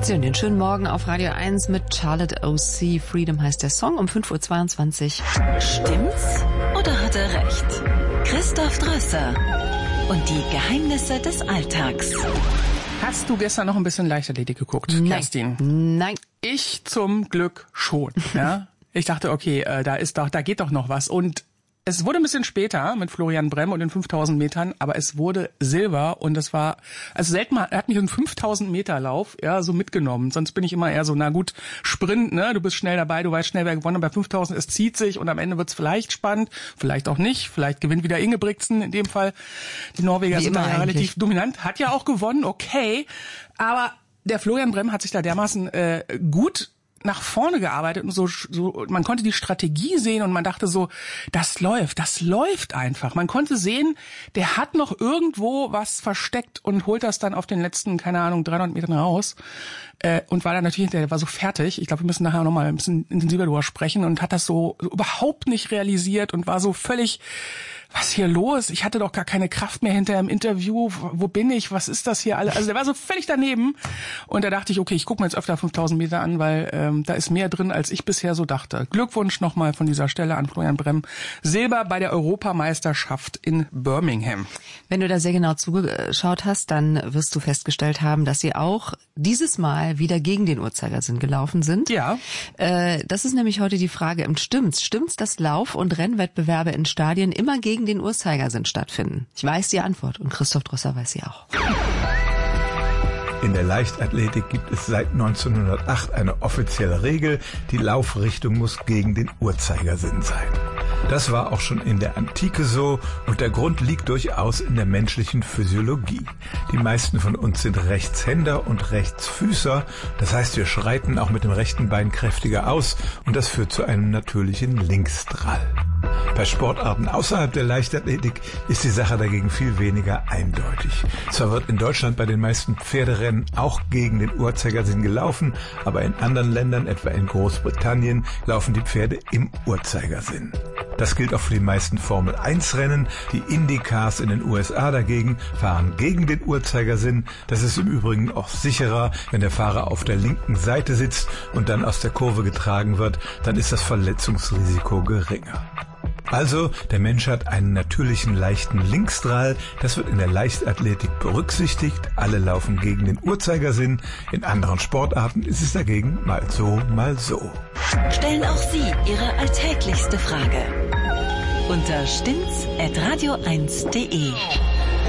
Sie hören den schönen Morgen auf Radio 1 mit Charlotte O.C. Freedom heißt der Song um 5:22 Uhr. Stimmt's oder hat er recht? Christoph Drösser und die Geheimnisse des Alltags. Hast du gestern noch ein bisschen Leichtathletik geguckt, Nein. Kerstin? Nein. Ich zum Glück schon. Ja? Ich dachte, okay, da geht doch noch was. Und es wurde ein bisschen später mit Florian Bremm und den 5000 Metern, aber es wurde Silber und es war, also selten mal, er hat mich einen 5000 Meter Lauf, ja, so mitgenommen. Sonst bin ich immer eher so, na gut, Sprint, ne, du bist schnell dabei, du weißt schnell, wer gewonnen hat. Bei 5000, es zieht sich und am Ende wird's vielleicht spannend, vielleicht auch nicht, vielleicht gewinnt wieder Ingebrigtsen in dem Fall. Die Norweger Wie sind da ja immer relativ dominant, hat ja auch gewonnen, okay, aber der Florian Bremm hat sich da dermaßen gut nach vorne gearbeitet und so man konnte die Strategie sehen und man dachte so, das läuft einfach. Man konnte sehen, der hat noch irgendwo was versteckt und holt das dann auf den letzten, keine Ahnung, 300 Metern raus und war dann natürlich, der war so fertig. Ich glaube, wir müssen nachher nochmal ein bisschen intensiver drüber sprechen und hat das so überhaupt nicht realisiert und war so völlig, was ist hier los? Ich hatte doch gar keine Kraft mehr hinter im Interview. Wo bin ich? Was ist das hier alle? Also der war so völlig daneben. Und da dachte ich, okay, ich gucke mir jetzt öfter 5000 Meter an, weil da ist mehr drin, als ich bisher so dachte. Glückwunsch nochmal von dieser Stelle an Florian Bremm. Silber bei der Europameisterschaft in Birmingham. Wenn du da sehr genau zugeschaut hast, dann wirst du festgestellt haben, dass sie auch dieses Mal wieder gegen den Uhrzeigersinn gelaufen sind. Ja. Das ist nämlich heute die Frage, stimmt's, dass Lauf- und Rennwettbewerbe in Stadien immer gegen den Uhrzeigersinn stattfinden? Ich weiß die Antwort und Christoph Drösser weiß sie auch. In der Leichtathletik gibt es seit 1908 eine offizielle Regel, die Laufrichtung muss gegen den Uhrzeigersinn sein. Das war auch schon in der Antike so und der Grund liegt durchaus in der menschlichen Physiologie. Die meisten von uns sind Rechtshänder und Rechtsfüßer, das heißt, wir schreiten auch mit dem rechten Bein kräftiger aus und das führt zu einem natürlichen Linksdrall. Bei Sportarten außerhalb der Leichtathletik ist die Sache dagegen viel weniger eindeutig. Zwar wird in Deutschland bei den meisten Pferderennen auch gegen den Uhrzeigersinn gelaufen, aber in anderen Ländern, etwa in Großbritannien, laufen die Pferde im Uhrzeigersinn. Das gilt auch für die meisten Formel-1-Rennen. Die Indy-Cars in den USA dagegen fahren gegen den Uhrzeigersinn. Das ist im Übrigen auch sicherer, wenn der Fahrer auf der linken Seite sitzt und dann aus der Kurve getragen wird, dann ist das Verletzungsrisiko geringer. Also, der Mensch hat einen natürlichen leichten Linksdrall. Das wird in der Leichtathletik berücksichtigt. Alle laufen gegen den Uhrzeigersinn. In anderen Sportarten ist es dagegen mal so, mal so. Stellen auch Sie Ihre alltäglichste Frage unter stimmt's@radio1.de.